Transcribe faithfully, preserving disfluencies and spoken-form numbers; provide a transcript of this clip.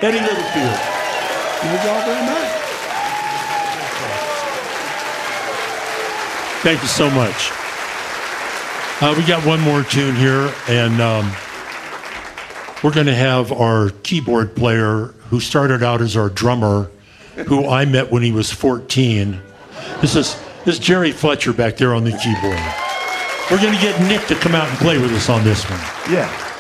Eddie Littlefield. Thank you all very much. Thank you so much. Uh, we got one more tune here, and um, we're going to have our keyboard player who started out as our drummer, who I met when he was fourteen. This is, this is Jerry Fletcher back there on the keyboard. We're going to get Nick to come out and play with us on this one. Yeah.